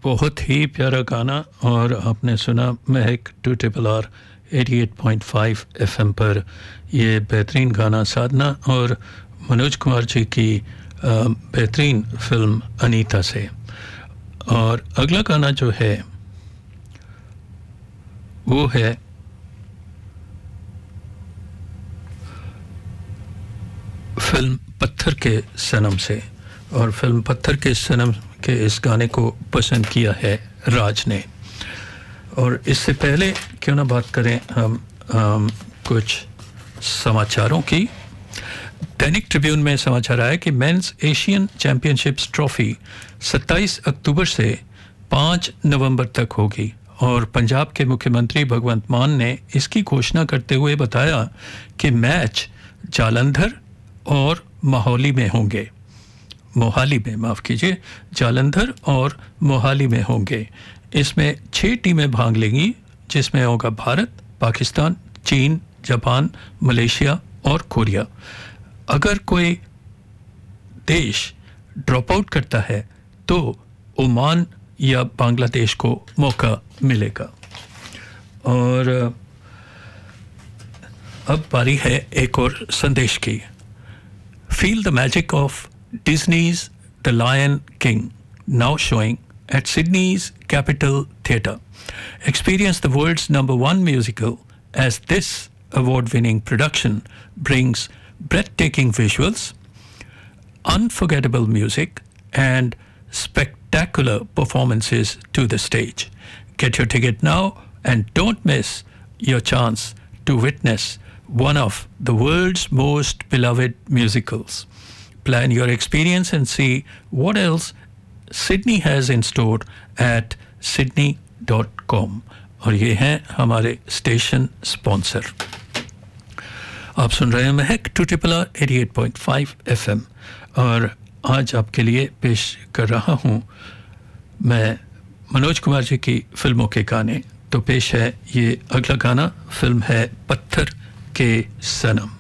बहुत ही प्यारा गाना और आपने सुना महक 2RRR 88.5 FM पर ये बेहतरीन गाना साधना और मनोज कुमार जी की बेहतरीन फिल्म अनीता से। और अगला गाना जो है वो है फिल्म पत्थर के सनम से। और फिल्म पत्थर के सनम के इस गाने को पसंद किया है राज ने। और इससे पहले क्यों ना बात करें हम कुछ समाचारों की। दैनिक ट्रिब्यून में समाचार आया कि मेंस एशियन चैंपियनशिप्स ट्रॉफी 27 अक्टूबर से 5 नवंबर तक होगी। और पंजाब के मुख्यमंत्री भगवंत मान ने इसकी घोषणा करते हुए बताया कि मैच जालंधर और मोहाली में होंगे। जालंधर और मोहाली में होंगे। इसमें 6 टीमें भाग लेंगी, जिसमें होगा भारत, पाकिस्तान, चीन, जापान, मलेशिया और कोरिया। अगर कोई देश ड्रॉप आउट करता है तो ओमान या बांग्लादेश को मौका मिलेगा। और अब बारी है एक और संदेश की। Feel the magic of Disney's The Lion King, now showing at Sydney's Capitol Theatre. Experience the world's #1 musical as this award-winning production brings breathtaking visuals, unforgettable music, and spectacular performances to the stage. Get your ticket now and don't miss your chance to witness one of the world's most beloved musicals. Plan your experience and see what else Sydney has in store at sydney.com. और ये हैं हमारे station sponsor. आप सुन रहे हैं महक 2RRR 88.5 FM। और आज आपके लिए पेश कर रहा हूँ मैं मनोज कुमार जी की फिल्मों के गाने। तो पेश है ये अगला गाना, फिल्म है पत्थर के सनम।